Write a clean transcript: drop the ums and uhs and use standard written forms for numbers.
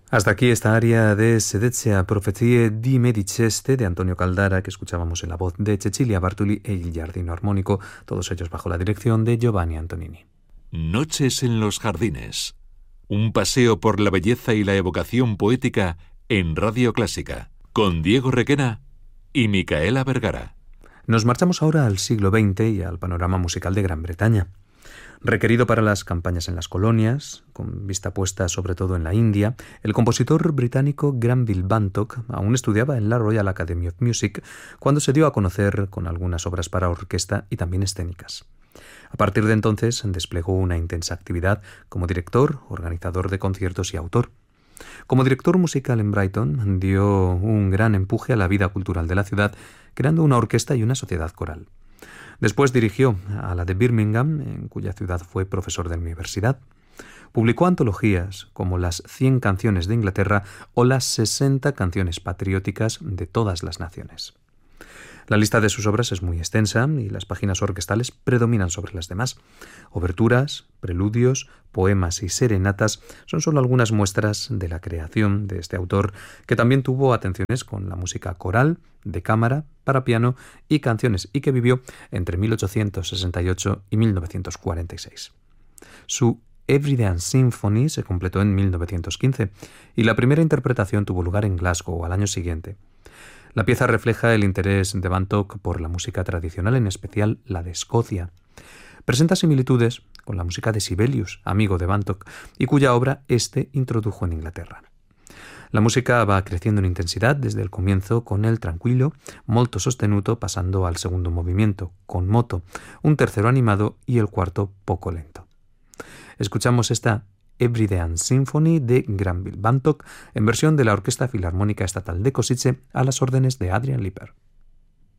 Hasta aquí esta aria de Sedezia Profezie di Mediceste de Antonio Caldara, que escuchábamos en la voz de Cecilia Bartoli e il Giardino Armónico, todos ellos bajo la dirección de Giovanni Antonini. Noches en los jardines. Un paseo por la belleza y la evocación poética en Radio Clásica, con Diego Requena y Micaela Vergara. Nos marchamos ahora al siglo XX y al panorama musical de Gran Bretaña. Requerido para las campañas en las colonias, con vista puesta sobre todo en la India, el compositor británico Granville Bantock aún estudiaba en la Royal Academy of Music cuando se dio a conocer con algunas obras para orquesta y también escénicas. A partir de entonces desplegó una intensa actividad como director, organizador de conciertos y autor. Como director musical en Brighton, dio un gran empuje a la vida cultural de la ciudad, creando una orquesta y una sociedad coral. Después dirigió a la de Birmingham, en cuya ciudad fue profesor de la universidad. Publicó antologías como las 100 canciones de Inglaterra o las 60 canciones patrióticas de todas las naciones. La lista de sus obras es muy extensa y las páginas orquestales predominan sobre las demás. Oberturas, preludios, poemas y serenatas son solo algunas muestras de la creación de este autor, que también tuvo atenciones con la música coral, de cámara, para piano y canciones, y que vivió entre 1868 y 1946. Su Everyday Symphony se completó en 1915 y la primera interpretación tuvo lugar en Glasgow al año siguiente. La pieza refleja el interés de Bantock por la música tradicional, en especial la de Escocia. Presenta similitudes con la música de Sibelius, amigo de Bantock, y cuya obra éste introdujo en Inglaterra. La música va creciendo en intensidad desde el comienzo con el tranquillo, molto sostenuto, pasando al segundo movimiento, con moto, un tercero animado y el cuarto poco lento. Escuchamos esta Everyday Symphony de Granville Bantock en versión de la Orquesta Filarmónica Estatal de Košice a las órdenes de Adrian Liper.